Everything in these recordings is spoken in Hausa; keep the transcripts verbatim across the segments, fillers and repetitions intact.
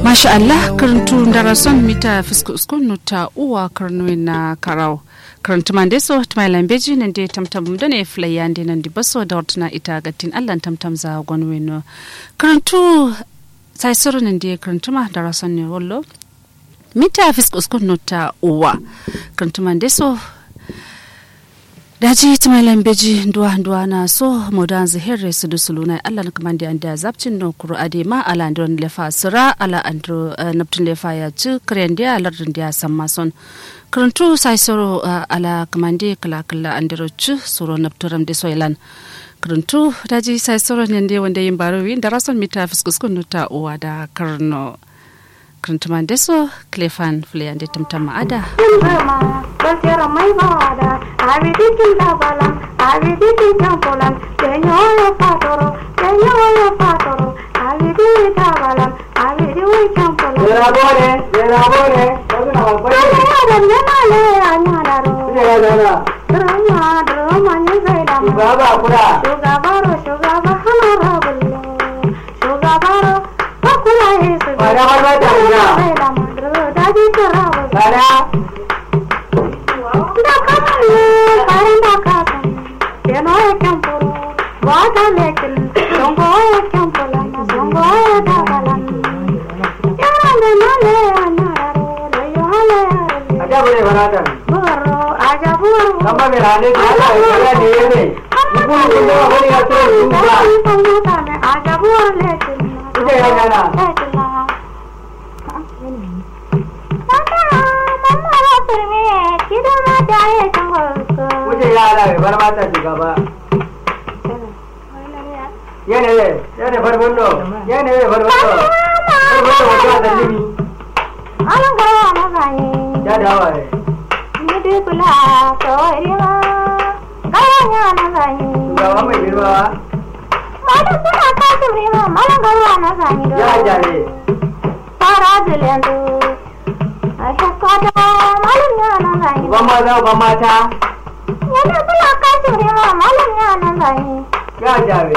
Masha Allah karantu darason mita fisko uskun nuta uwa karnu na karau karantu mandeso tmailan beji nande tamtam dane flayande nandi baso dortna ita gatin Allah tamtam za gonweno karantu sai soro nande karantu ma darason ne wollo mita fisko uskun nuta uwa karantu mandeso daji tmailan beji ndwa ndwa na so modan zahir su dusuluna Allah na kamande anda zapcin no kuru adema ala andron lefa sura ala andro naptun lefa ya ci krendia lardin dia sammason karantu sai soro ala kamande kala kala andro ci suro napturam de soilan karantu daji sai soro nyande wanda yin barawi darason mita fiskuskun nuta uwa da karno karantu mandeso klefan fleande tamtama ada Kera mai bada, abi di kinda balam, abi di kinda balam, kenyo patoro, kenyo patoro, abi di kinda balam, abi di kinda balam. Kera bole, kera bole, kera bole. Kera bole, male anyararo. Kera bole. Drama, drama ni zaida. Sugaba pura. Sugabaro, sugaba hamara bullo. Sugabaro, pakula he sugaba. Para para jana. Zaida mandro, dadi karabo. Para. Yene yene barbondo yene barbondo barbondo wajah dalimi alang karo nagai ya dawa ni kula to iriwa kaya nagai gawa me irwa mala sura ka turiwa mala gawa nagai ya jare para dilendu asha kada mala nagai bama da bama ta yana kula ka turiwa mala nagai ya jare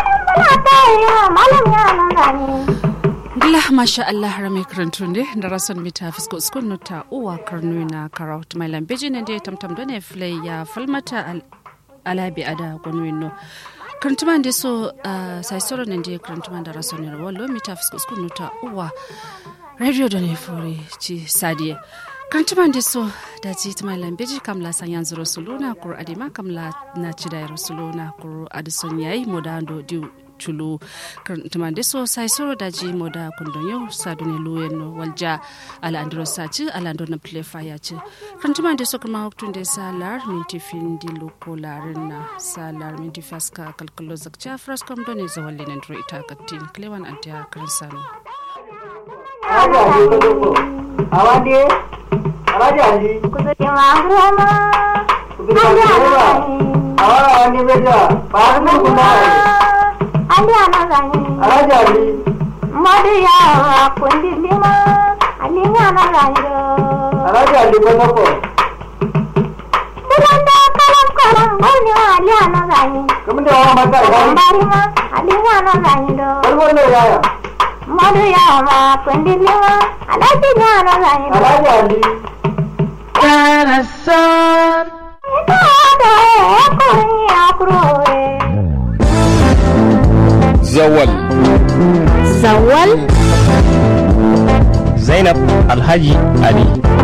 Gila masha Allah rame karantun de darason mita fisko uskun nuta uwa karnu na karaut mai lambeji ne de tamtam dane flay ya falmata alabi ada gonwino karantuman de so sai soro ne de karantuman darason ne wallo mita fisko uskun nuta uwa radio dane fure ci sadiye karantuman de so da ji mai lambeji kamla sanyan zuro suluna kur adima kamla na cidai rasuluna kur adison yayi modando diu chulu tumande so sai soro daji moda kondonyo sadune lueno walja ala andro sachi ala andro na play fire chi tumande so kama waktunde salar minti findi lokolarin salar minti faska kalkulo zakcha fras kom doni zawalli nandro ita katin klewan antia kansano aja dulu awandi aja ali kudu magrama kudu magrama awara awandi beja parmu kumai Ali anagani Alajali Maria kundi lima Ali anagani Alajali bonoko Bulanda kalam kalam bani Ali anagani Kemudian orang mata Bari ma Ali anagani do Berbunda ya Maria kundi lima Ali anagani Alajali Karasan Ita ada kurni akroe Zawal Zawal Zainab Alhaji Ali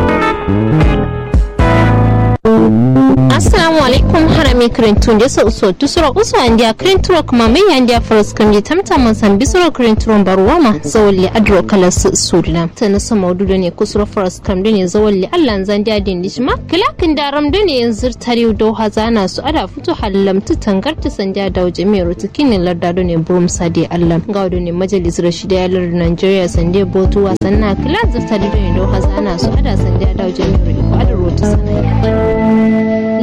Assalamu alaikum harami krintun jesa uso tusura uso andia krinturo kuma mai andia faras kamji tamtaman san bisuro krinturon barwama zawalli adro kala su surina tana so maududo ne kusuro faras kamde ne zawalli Allah zandia din dishma kilakin daram da ne yanzu tariu do hazana su ada fito hallamtu tangarta sandia dawo jami'ar tukinin lardado ne burum sadi Allah gawdo ne majalis rashida yalar Nigeria sandia botu wasanna kila zurtari do ne do hazana su ada sandia dawo jami'ar ko adro ta sanaya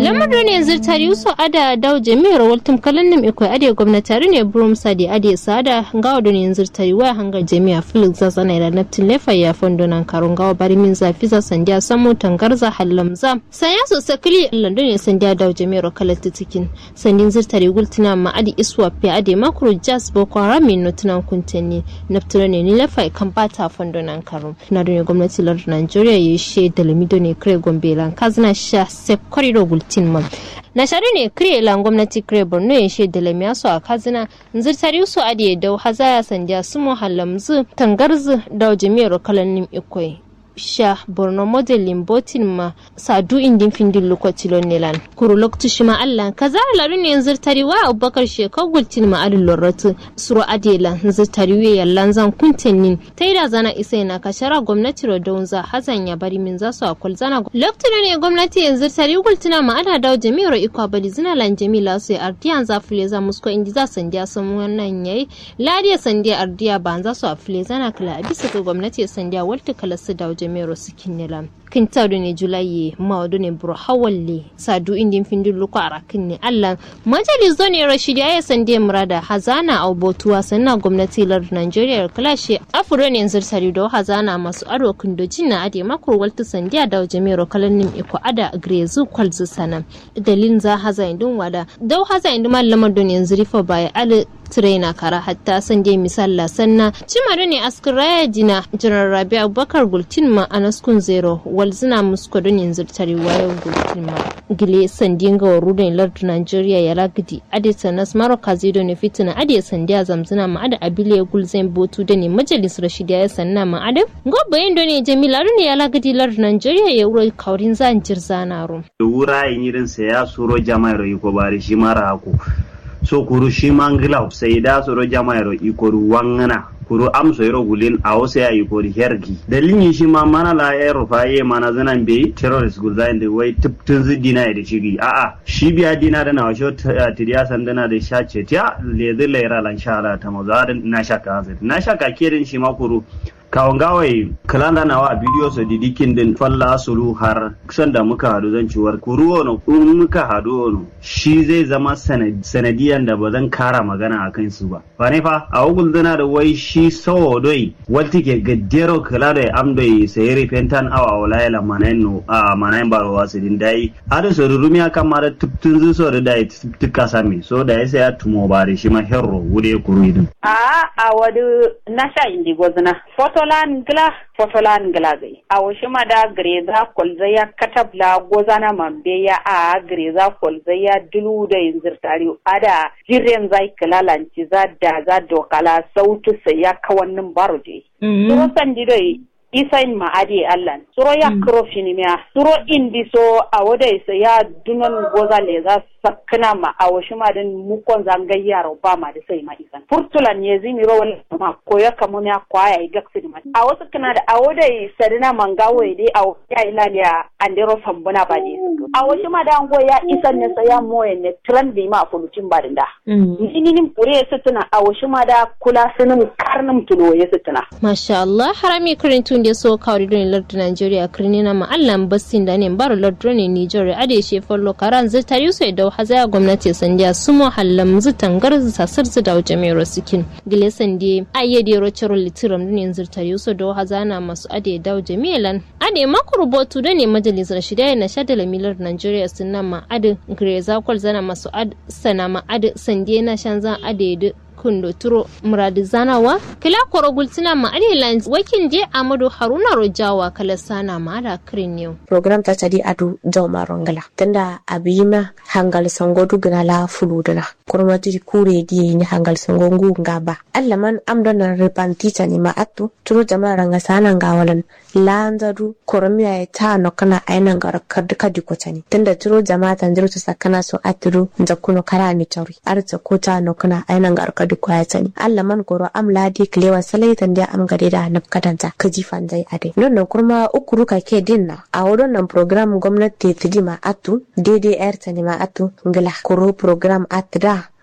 lamar ne yanzu tari uso ada dawo jami'ar waltum kalannim ikoi ade gwamnati ne burum sadi ade sada ngawo don yanzu tari waya hangar jami'a Felix zazana da naftin lefa ya fondo nan karun gawo bari min zafi za sandiya samu tangarza hallamza saya so sakili london ne sandiya dawo jami'ar kalatti cikin sandin zirtari gultina ma adi iswa pe ade makro jazz boko haram min notunan kunteni naftin ne ni lefa kan bata fondo nan karun na don gwamnati lar Nigeria ya she da lamido ne kre gombe lan kazna sha se corridor gultin mam na shari ne kre lan gwamnati kre borno ya she da lamiya so a kazna zirtari su ade dau hazaya sandiya sumo halamzu tangarzu dawo jami'ar kalannim ikoi sha borno model limbotin ma sadu indin findin lokacin nelan kuru lokacin shi ma Allah kaza laru ne yanzu tariwa Abubakar shekau gultin ma adin loratu suru adela yanzu tariwe yallan zan kuntenin taida zana isa na kashara gwamnati rodonza hazan ya bari min zasu akul zana lokacin ne gwamnati yanzu tari gultina ma ada dawo jami'ar ikwa bali zina lan jamila sai ardiyan za fule za musko indi za sandiya samu wannan yayi ladiya sandiya ardiya ban za su afule zana kala bisa ga gwamnati sandiya walta kala su dawo jami'ar sikin nelam kin tawdo ne julaye mawdo ne buru hawalle sadu indin findin luko arakin ne Allah majalis zone Rashidi ya sande murada hazana au botuwa sanna gwamnati lar Nigeria kalashe afuro ne yanzu sari do hazana masu aro kindojin na ade makro walta sandiya da jami'ar kalannin iko ada grezu kwalzu sana dalin za haza indun wada dau haza indun mallamar don yanzu rifa bai al trainer kara hatta sande misalla sanna cimaro ne askraya dina General Rabi Abubakar Gultin ma anaskun zero walzina musko don yanzu tare wayo Gultin ma gile sandin ga warudin lardu Nigeria ya lagidi ade sanas maro kazido ne fitina ade sandiya zamzina ma ada abile gulzen botu da ne majalis Rashidi ya sanna ma ada gobe yin ne Jamila ne ya lagidi lardu Nigeria ya wuro kaurin zan jirzana rum wura yin irin sa ya suro jama'ar yi ko bari shi mara haku so kuru shi mangila sai da soro jama'ar ikoru wangana kuru amso yero gulin a wasu ya ikori hergi dalilin shi ma mana la ya rufaye mana zanan be terrorist gulzain da wai tuptun zidina da shigi a a shi biya dina da na washo tidiya sandana da shace ta lezi laira lan sha Allah ta mazarin na shaka zai na shaka kirin shi ma kuru kawon gawai kalanda nawa a bidiyo su didikin din falla sulu har sanda muka hadu zan ciwar kuruwa no in muka hadu no shi zai zama sanadiyan da ba zan kara magana a kan su ba ba ne fa a hukun zana da wai shi sawo doi walti ke gaddero kala da amdoi sai repentan awa wala la manayin no a manayin ba wa su din dai ada so rumi aka mara tuptun zu so da dai tuka sami so da yasa ya tumo bare shi ma herro wude kuru idin a a wadu nasha indi gozna foto fotolan gla fotolan gla gai a washi mada greza kolzaya katabla gozana mambeya a greza kolzaya dulu da yanzirtari ada jiren zai kalalanci za da za dokala sautu sai ya kawannin baruje suro sanji dai isain ma'adi allan suro ya krofini miya suro indi so a wada isa ya dunan goza le za sakna ma a washi ma din mukon zangayya ba ma da sai ma isan furtulan ye zimi ro wala ma ko ya kamu ya kwaya i gaksi ma a wasu kana da a wada isa dina mangawo dai a ya ilaliya andero fambuna ba dai a washi ma da ngo ya isan ne sai ya moye ne trend bi ma fulucin ba dinda ni nin pure su tuna a washi ma da kula sunan karnum tulo ya su tuna masha Allah harami kurintun da so kawri don lardu Nigeria kirnina ma Allah bassin da ne baro lardu ne Nigeria ade she follo karan zai tari su da hazaya gwamnati sandiya sumo hallam zutan garzu sasar zu da jami'ar sikin gile sandi ayyade rochero litiram din yanzu tari su da hazana masu ade da jami'an ade makurubotu da ne majalisar shida na shadala milar Nigeria sunna ma ade greza kwal zana masu ad sana ma ade sandiya na shanzan ade kundo turo muradi zanawa kila koro gultina ma aliland wakin je Amadu Haruna Rojawa kala sana ma da krinyo program ta tadi adu jawma rongala tanda abima hangal sangodu gana la fuludana kurma ti kure di ni hangal sangongu ngaba alla man amdana repantita ni ma atu turo jama ranga sana ngawalan lanzadu kormiya ta no kana aina ngar kad kadi kotani tanda turo jama tanjiro ta sakana so aturu nzakuno kara ni tori arta kota no kana aina ngar kadi kwayatani alla man goro amla di klewa salaitan da am gade da nafkatanta kaji fanzai ade non no kurma ukuruka ke dinna a wodon nan program gwamnati tidima atu D D R tani ma atu ngala koro program atda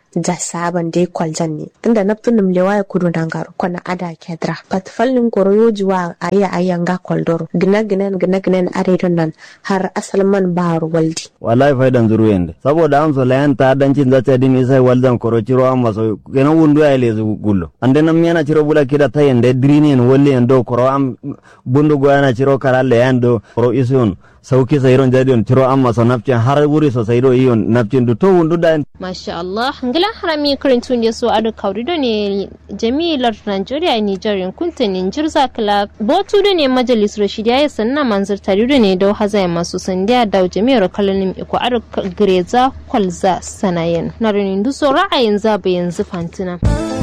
ja saban dai kwaljan ne tunda naptunum lewa kudu nangaru kona ada kedra patfalnin koroyoji wa aya ayanga kwaldoro gina gina gina gina aredon nan har asalman baro waldi wallahi faidan zuru yende saboda am so layan ta dancin zata dimi sai waldan korociro amma so gena wundu ay lezu gullo ande nam yana ciro bula kida ta yende drini en wolle en do koro am bundu goyana ciro karalle yando koro isun sauki sayron jadi on ciro amma so nafcin har wuri so sayro iyon nafcin du to wundu da masha Allah ngala harami karintun je so adu kaurido ne jami'ar Nigeria Nigerian kuntanin jirza club botu da ne majalis rashidiya ya sanna manzar tarido ne da hazai masu sandiya da jami'ar kalanin iko adu greza kwalza sanayen na renin du so ra'ayin zabe yanzu fantina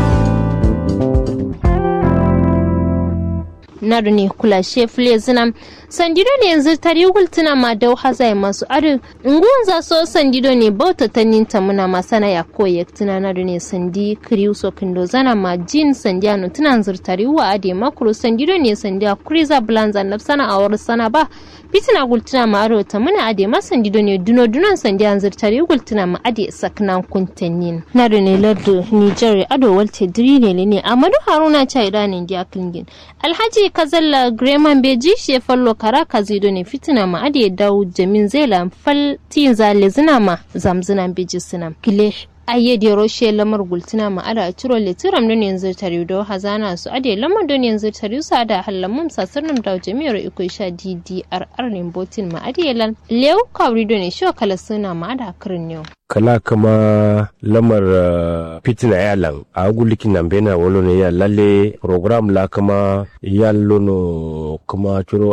na ne kula shefle zinam sandido ne yanzu tarihul tuna ma dau hazai masu adu ngun za so sandido ne bauta taninta muna masana ya koye tuna na ne sandi kriu so kindo zana ma jin sandiya no tuna zur tariwa ade makro sandido ne sandiya kriza blanza nafsana awar sana ba fitina gultuna ma aro ta muna ade ma sandido ne duno dunon sandiya zur tarihul tuna ma ade saknan kuntanin na ne lardu Niger ado walte dirine ne Amadu Haruna Chaida ne dia klingin Alhaji Kazalla Greman Beji she fallo kara kazido ne fitina ma ade dawo jamin zela fal tin zale zina ma zamzina Beji sinam kile aye de roshe lamar gultina ma ada ciro litiram ne yanzu tarido hazana su ade lamar don yanzu tariu sa da hallamun sasirnum da jami'ar iko sha D D R R ne botin ma ade lan lew kawrido ne sho kala suna ma ada kirnyo kala kama lamar uh, fitina yalan a gulikin nan bena wolo ne ya lalle program la kama yallono kuma ciro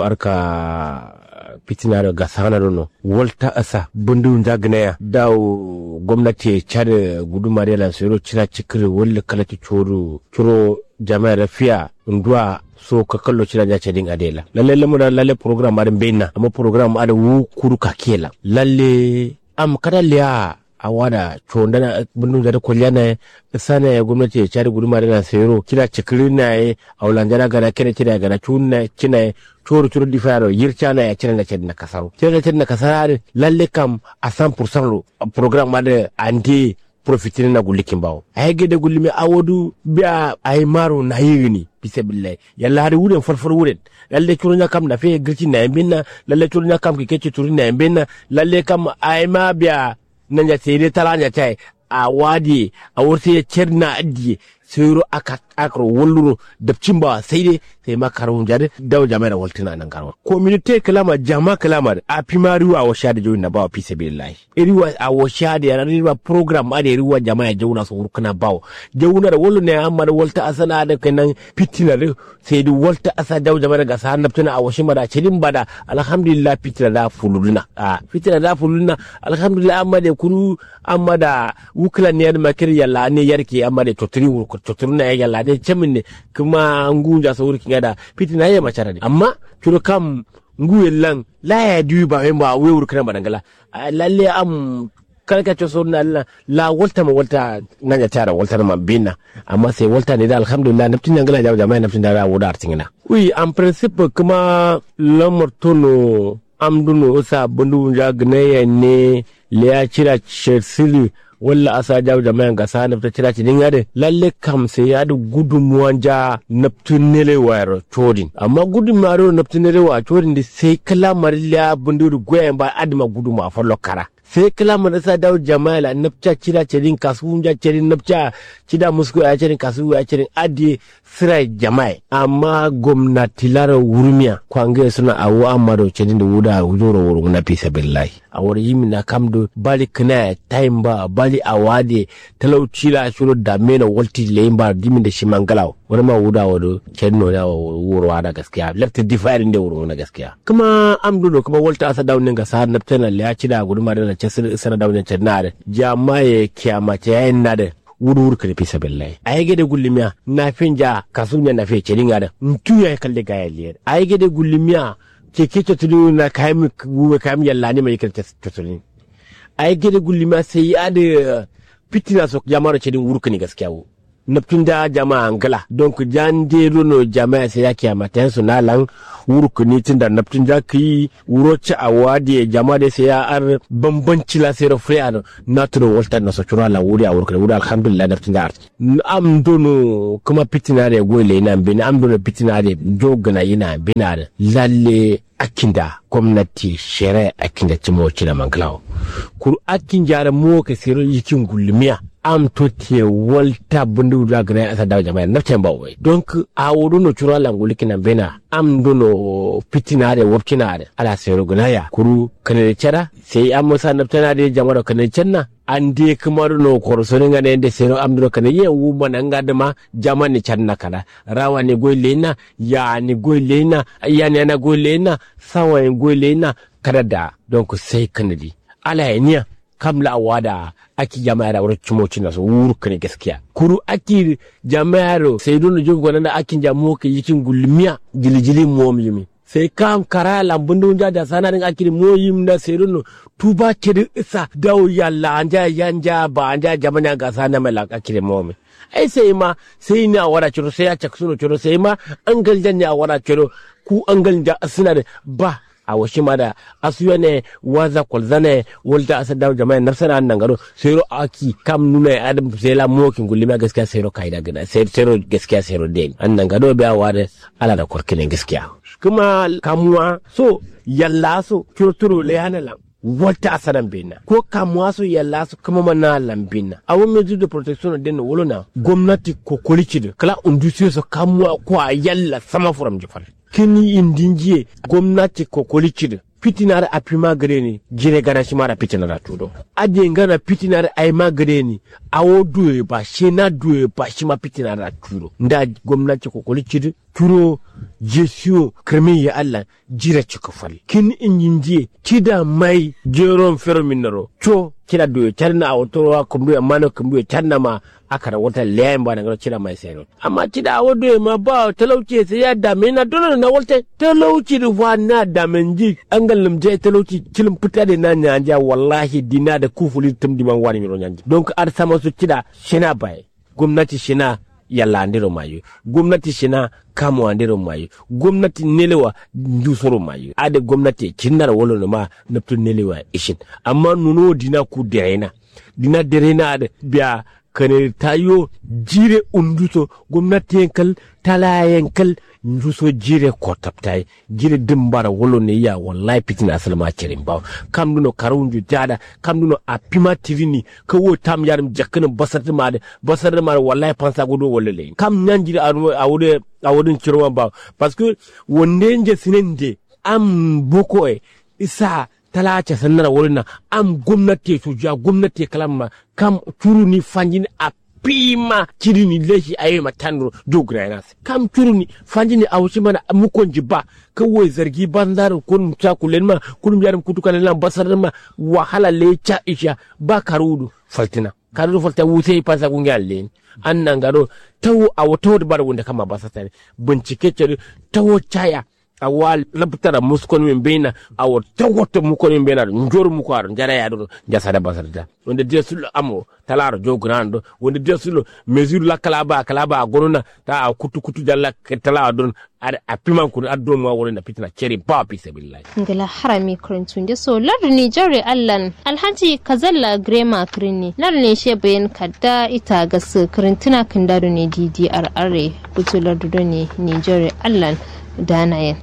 arka fitina da gasana dono walta asa bundu jagnaya dawo gwamnati chade guduma da sero cira cikire walle kala ci coro coro jama'a rafiya ndwa so ka kallo cira ja cedin adela lalle lamura lalle program arin bena amma program ada wu kuru ka kela lalle am kada liya awada chondana bundu da kolyana sana ya gwamnati ya cari guduma da sero kira cikirin na yi aulanjana gana kene kira gana tunna kina choro choro di faro yirchana ya cire na cedin na kasaro cire na cedin na kasaro lalle kam a cent pour cent lo program ma da anti profitin na gulikin bawo ay gede gulimi awodu biya ay maro na yini bisabillahi yalla hade wuren farfar wuren lalle turunya kam na fe girti na yembina lalle turunya kam ke kece turunya yembina lalle kam ay ma biya nanya sere talanya tai a wadi a wurte cerna addi sero aka akro wolluro dabcin ba sai dai sai makarun jade dawo jama'a da waltina nan garwa community kalama jama'a kalama a primary wa washa da joyin na ba fi sabilillahi iriwa a washa da yaran riwa program a da riwa jama'a jauna su hurkuna bawo jauna da wallo ne amma da walta asana da kanan fitina da sai da walta asa dawo jama'a ga sa nabtuna a washi mara cidin bada alhamdulillah fitina da fuluduna a fitina da fuluduna alhamdulillah amma da kuru amma da wukla ne da makir yalla ne yarke amma da totri toturna ya yalla ne cemin ne kuma ngunja so wurkin da fitina ya macara ne amma kiro kam nguyellan la ya duyi ba ba we wurkin ba dangala lalle am kalka so na la walta ma walta nan ya tara walta ma binna amma sai walta ne da alhamdulillah naftin dangala da jama'a naftin da woda artingina wi en principe kuma lamar tono amduno sa bundu jagne ne le ya cira chesili walla asa jaw jama'a ga sa nafta cira ci dinga de lalle kam sai ya da gudunmuwan ja naftunele wayar chodin amma gudunmuwa naftunele wa chodin da sai kalamar la bundu goyen ba adma gudunmuwa fallo kara sai kalamar sa dawo jama'a la nafta cira ci din kasu ja ci din nafta cida musko ya ci din kasu ya ci din adi sirai jama'a amma gwamnati lara wurmiya kwange suna awo amma do ci din da wuda wuro wuro na fi sabillahi a wuri yimi na kamdo bali kana time ba bali awade talauci la shuru da mena walti lemba dimin da shi mangalaw wani ma wuda wado kenno da wuro da gaskiya left different da wuro na gaskiya kuma amdo do kuma walta asa dawnin ga sahar naftana ya ci da guduma da ce sana dawnin cernare jama'a kiyamata yayin na da wuri ka fi sabillahi ay gede gullimiya na finja kasunya na fe ceringa da ntuya kalle ga yaliye ay gede gullimiya ke ke tutulu na kayan guwe kayan yalla ne mai kirta tutulu ai gede gulli ma sai ya da fitina so jama'a ce din wurka ne gaskiya wo naptun da jama'a angala donc jan de no jama'a sai yake matan su na lan wurku ni tun da naptun da ki wuro ci awadi jama'a da sai ya ar bambanci la sai rofriano natro volta na socura la wuri a wurku wuri alhamdulillah naptun da art am dono kuma pitinare gole na bin am dono pitinare jogana yana binare lalle akinda gwamnati shere akinda cimoci na manglawo kuru akin jara mo ka siro yikin gulmiya am to te walta bundu da gana asa da jama'a na temba wai donc a wodo no chura languli kinan bena am dono pitinare workinare ala sero gunaya kuru kanere chara sai am musa naftana da jama'a kanere channa ande kamar no korsonin ga ne da sero am do kanere ye wu mananga da ma jama'a ni channa kala rawa ne goilena ya ni goilena ya ne na goilena sawa ne goilena kada da donc sai kanadi ala yaniya kamla awada aki jama'ar wurin cimoci nasu wurka ne gaskiya kuru aki jama'ar sai don jogo gwanan da akin jamo ka yikin gulmiya jilijili momimi sai kam kara lambun dunja da sanarin aki moyim da sai don tuba kiri isa dawo yalla anja yanja ba anja jama'an ga sana mai lakaki momi ai sai ma sai ni a wara ciro sai ya cak suno ciro sai ma an galjan ne a wara ciro ku an galja suna da ba a washi ma da asuya ne waza kwalzane walta asa dawo jama'a nafsana nan garo sero aki kam nuna adam sai la mokin gulima gaskiya sero kaida gina sai sero gaskiya sero den annan gado biya ware ala da korkinin gaskiya kuma kamuwa so yalla so turturo le hanala wata asaran bina ko kamuwa so yalla so kuma mana lambina awon mezu de protection den wolona gwamnati ko kolichide kala undusiyo so kamuwa ko yalla sama furam jifar kini indinjiye gwamnati ko kolichide pitinare apima greni jire gana shimara pitinara tudo ade ngana pitinare ay magreni awo duwe ba shena duwe ba shima pitinara tudo nda gwamnati ko kolichide turo jesio kremi ya Allah jire cikofal kin indinjiye kida mai jeron ferminaro cho kida duwe charna awtoro kumdu amano kumdu charna ma akara wata layan ba daga cira mai sayar amma kida awdo ma ba talauci sai ya dame na dole na wata talauci da wa na damen ji an gallim je talauci kilin fita da nan ya ja wallahi dina da kufuli tum diman wani mi ronyanji donc ar sama su kida shina bai gwamnati shina yalla andiro mayu gwamnati shina kamo andiro mayu gwamnati nelewa ndusoro mayu ade gwamnati kinnar wolo ma naptu nelewa ishin amma nuno dina ku derena dina derena ade biya kane tayo jire unduso gwamnati yankal tala yankal nduso jire kotaptai jire dimbara wolo ne ya wallahi pitina asalma cirin ba kam duno karunju jada kam duno apima tivini ka wo tam yarim jakkan basar ma de basar ma wallahi pansa godo wolle kam nyanjire awude awudin cirwa ba parce que wonde nje sinende am boko e isa talace sannar wurin am gwamnati su ja gwamnati kalamma kam turuni fanjini a pima kirini leshi ayi matandro dogra kam turuni fanjini awushi mana mukon jiba kawai zargi bandar kun mutakulen ma kun yaram kutukan lan basar ma wahala le cha isha ba karudu faltina karudu falta wutai pasa kungalle annan garo tawo awoto bar wanda kama basata bincike ce tawo chaya awal labtara muskon min bena awo tawoto mukon min bena njor mukwar njara ya do jasada basarda wonde desul amo talaro jogrando wonde desul mesure la kalaba kalaba gonona ta kutu kutu dalla talaro don ar apiman kun addo ma wona pitna ceri ba fi billahi ngala harami kurintun de so lar Nigeria allan alhaji kazalla grema krini lar ne she bayan kadda ita ga su kurintuna kindaro ne D D R R butular do ne Nigeria allan danayen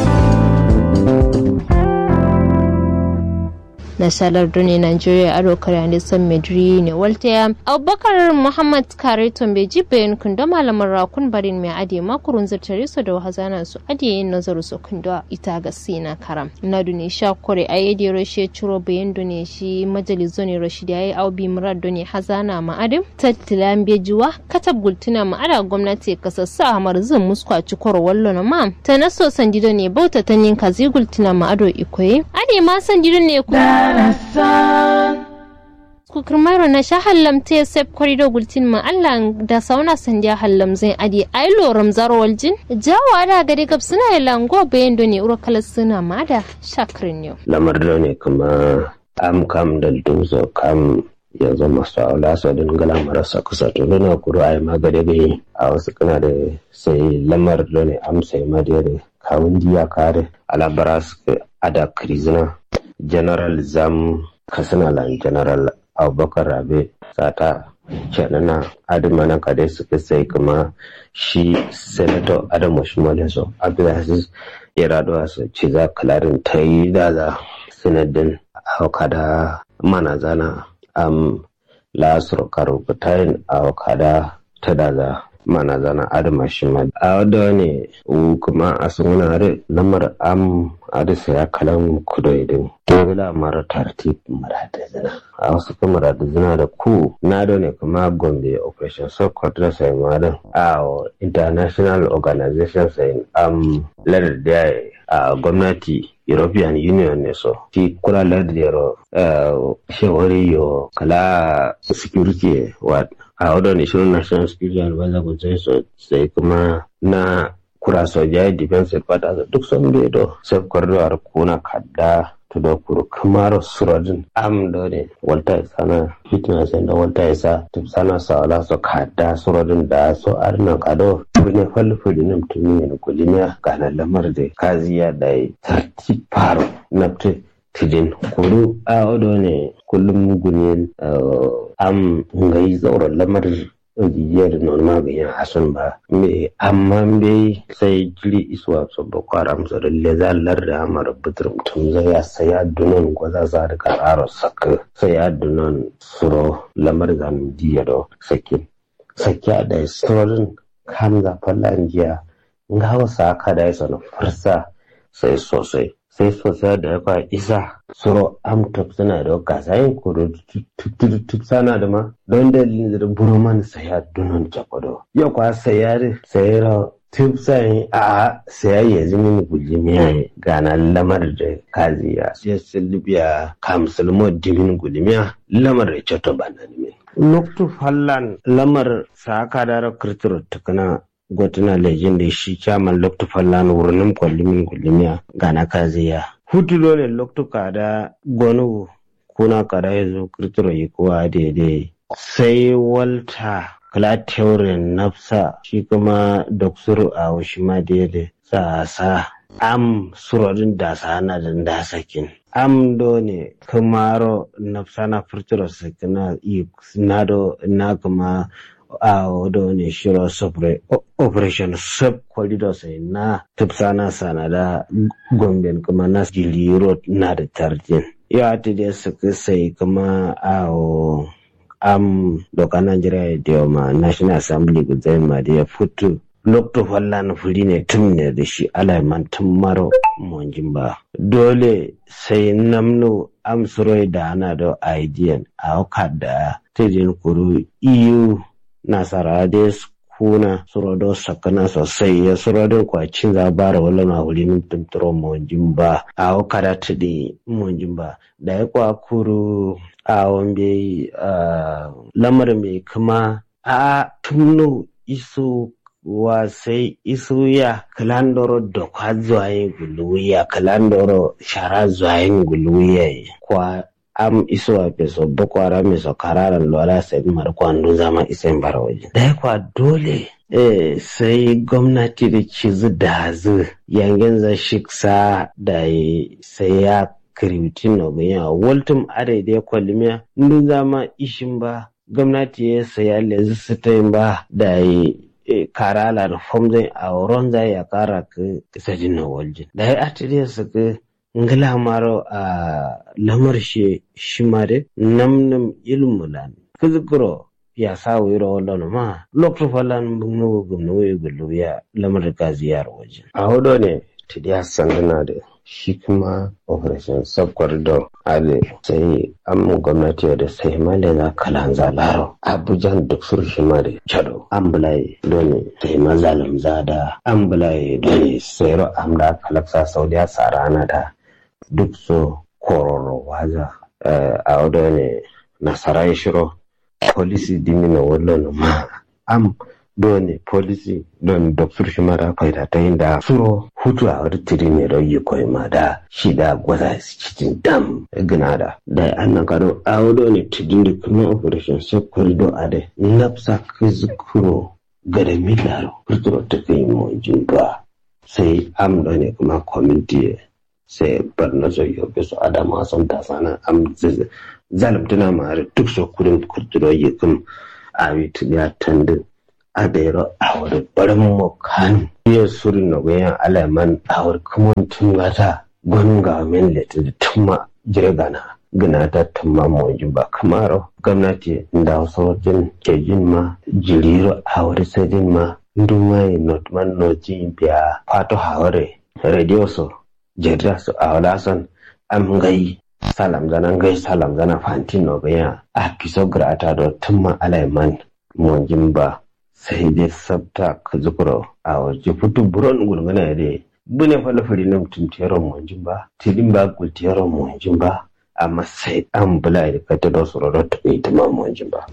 na salar duni Nigeria aro kare ne san Medri ne Waltea Abubakar Muhammad Kare Tombe jiben kundo malaman rakun barin mai ade makurun zartare su da hazana su ade nazaru su kundo ita ga sina karam na duni sha kore ayede roshe churo bayan duni shi majalizo ne rashidi ayi aubi murad duni hazana ma adim tattilan bejuwa katab gultuna ma ada gwamnati kasassa hamar zan muskwa cikoro wallo na ma ta naso sandido ne bauta tanin kazi gultuna ma ado ikoyi ade ma sandido ne ku kukurmaro na sha hallam te sep korido gultin ma Allah da sauna sandiya hallam zai adi ailo ramzaro waljin jawa da gari gab suna lango bayan do ne uro kala suna ma da shakrin yo lamar da ne kuma am kam da dozo kam yanzu masu aula su din gala marasa kusa to nuna kuro a yi magade gani a wasu kana da sai lamar da ne amsa yi madiya da kawun diya kare alabara su ada krizina general zam kasanalan general abubakar rabe sata canana adamana kadai suka sai kuma shi senator adamu shimale so abdulaziz ya raduwa su ce za kalarin ta yi da za sinadin aukada mana zana am lasur karubutayin aukada ta da za mana zana adama shimale a wadda ne kuma a sunare lamar am adisa ya kalan kudo idin dole mara tartib mara da zina a wasu kuma da zina da ku na da ne kuma gombe operation support da sai madan a international organization sai am lar da a gwamnati European Union ne so ti kula lar da yaro shawari yo kala security wa a wadda ne shirin national security and weather control sai kuma na kura soja defense fata duk sun bai do sai kwarduwar kuna kadda to da kuru kamar suradin am da ne walta sana fitna sai da walta isa tip sana sawala so kadda suradin da so arna kado ne falfuli nim tumi ne kulimiya kana lamar da kaziya da tarti faro nafte tidin kuru a odo ne kullum gunin am ngai zauren lamar jijiyar non maganin hasan ba me amma bai sai jiri iswa so ba kwaram so da lezalar da amara butur mutum zai ya saya dunon gwaza za da kararo saka sai ya dunon suro lamar zan diya do sakin sakya da surorin kan za fallan giya ngawa saka da yasa na farsa sai sosai sai sosai da ya kwa isa suro amtop suna da kasayin kuro tutututu sana da ma don dalilin da buroman saya dunon jakwado ya kwa sayar sayar tupsayin a sayar ya zini guji miya gana lamar da kaziya sai silibiya kamsulmo dimin gulimiya lamar da chato banani noktu fallan lamar saka da kirtiro tukuna gotuna lejin da shi chairman loktu fallan wurin kwallimin gulimiya gana kaziya hutulo ne loktu kada gonu kuna kada yazo kirtiro yi kowa daidai sai walta kala teurin nafsa shi kuma doksuru a washi ma daidai sa sa am surodin da sana da da sakin am do ne kamaro nafsa na furturo sakina i nado na kuma a wado ne shiro sobre operation sub corridor sai na tupsana sana da gomben kuma na jili road na da tarjin ya ta da suka sai kuma a am doka Nigeria da ma National Assembly guzai ma da ya fito lokto fallan fuli ne tun ne da shi alaiman tun maro monjin ba dole sai namno am suroi da ana da idea a kada tejin kuru eu nasara da kuna surodo sakana sosai ya surodo kwacin zabara wala na hulinin tunturo monjin ba a kada tudi monjin ba da ya kwa kuru a wambe lamar mai kuma a tunno iso wa sai isu ya kalandoro da kwa zuwayen guluwiya kalandoro shara zuwayen guluwiya kwa am iso a peso boko haram iso kararan lola sai mar kwando zama isen barawaje da kwa dole eh sai gwamnati da cizu da zu yangen za shiksa da sai ya kiritin no ya waltum are da kwalimiya ndu zama ishin ba gwamnati ya saya lezu sitain ba da karala da fomzai a wurin zai ya kara ka sajin na waljin da ya atire su ka ngila maro a lamar shi shimare namnam ilmulan kuzukuro ya sa wiro wallon ma lokacin fallan bugno gumno ya gullu ya lamar ka ziyar wajen a hudu ne tidiya sanduna da shi kuma operation sub-corridor ale sai an gwamnati da sai male za kalan zalaro abujan duk sur shi ma da chado an bulaye dole sai mazalim zada an bulaye dole sai ro amda kalaksa saudiya sarana da duk so kororo waza a wadda ne nasarai shiro polisi dimina wallon ma am doni policy don doctor shi mara faida ta yin da suro hutu a wani tiri ne da yi koyi ma da shi da gwaza cikin dam gina da da an nan karo a wado ne tudin da kuma operation sai corridor a da nafsa kai zukuro gada milaro kurturo ta kai mu jin ba sai am da ne kuma community sai barna zo yo beso adama son ta sana am zalimtuna ma duk so kudin kurturo yi kun a witu ya tandin adero awar barin mu kan iya surin na goyan alaman awar kuma tun gata gwanin ga men leta da tumma jirgana gina ta tumma mu ba kamaro gwamnati da wasu wajen kejin ma jiriro awar sajin ma ndumai not man no ji biya fato haware radio so jirra so awlasan am gai salam zana gai salam zana fantin no goyan a kiso grata do tumma alaman mu ba sai dai sabta ka zukuro a waje fito buron gulgana da bune falafari na mutum tiyaron monjin ba tidin ba gul tiyaron monjin ba amma sai an bula da ka ta da su rarrata ita ma monjin ba.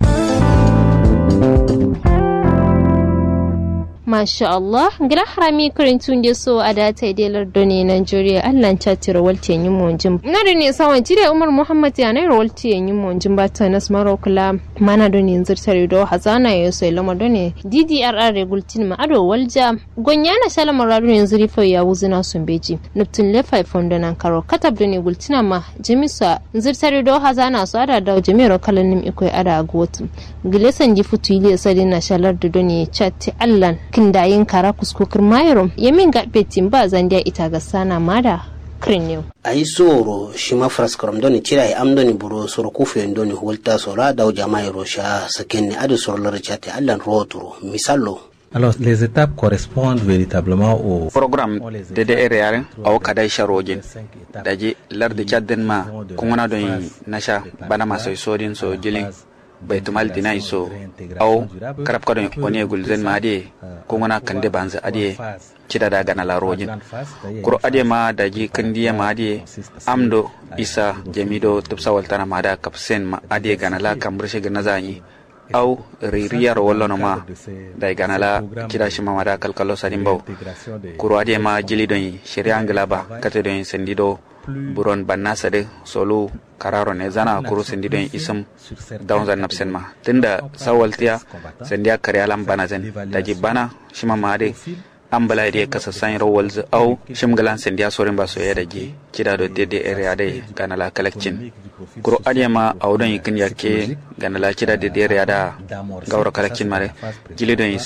Masha Allah, gida harami karintun da so a data idelar doni Nigeria Allah ta tira walte yin monjin. Na da ne sawan jire Umar Muhammad ya na walte yin monjin ba ta nas marokula mana doni yanzu tare da hazana ya so lama doni D D R R regultin ma ado walja gonya na shala maradu yanzu rifo ya wuzuna sun beji. Nuptun lefa fondo nan karo katab doni gultina ma jemisa yanzu tare da hazana su ada da jemiro kalanim ikoi ada agwotu. Gilesan ji futu ile sadi na shalar da doni chatti Allah da yin kara kuskokar mayaro yamin gaɓe timba zandiya ita ga sana mada krenyo ai soro shi ma fraskaram doni kira ai amdoni buro soro kufe doni hulta sora da jamairo sha sakenni adu soro larjati allan roturo misallo. Alors, les étapes correspondent véritablement au programme de D R R au kadai sharojin daji lardi chadden ma kungona don nasha bana maso sodin so jilin baitumal dina iso au karab kadon woni gulzen ma ade ko ngona kande banza ade kida daga na larojin kuro ade ma daji kandiya ma ade amdo isa jamido tubsa waltana ma da kapsen ma ade ganala kamburshe ganazani au ririya rollo ma da ganala kida shi ma da kalkalo sadimbo kuro ade ma jili don shari'a angala ba kate don sendido buron banna sade solo kararo ne zana kuru sendi don isum down zan napsen ma tunda sawaltiya sendiya karyalan bana zen daji bana shima made ambala ide kasassan rawalz au shimgalan sendiya sorin ba soyayya daji kida do dede area dai ganala collection kuro adema awdon yikin yake ganala kida dede area da gawra collection mare jili don